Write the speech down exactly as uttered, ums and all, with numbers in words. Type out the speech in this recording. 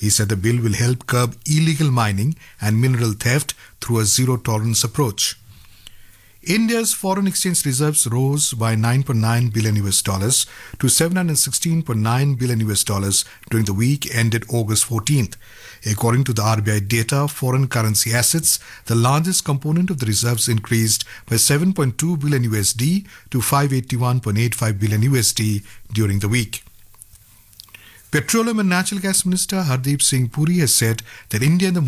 He said the bill will help curb illegal mining and mineral theft through a zero-tolerance approach. India's foreign exchange reserves rose by nine point nine billion U S dollars to seven hundred sixteen point nine billion U S dollars during the week ended August fourteenth. According to the R B I data, foreign currency assets, the largest component of the reserves, increased by seven point two billion U S D to five hundred eighty-one point eight five billion U S D during the week. Petroleum and Natural Gas Minister Hardeep Singh Puri has said that India and the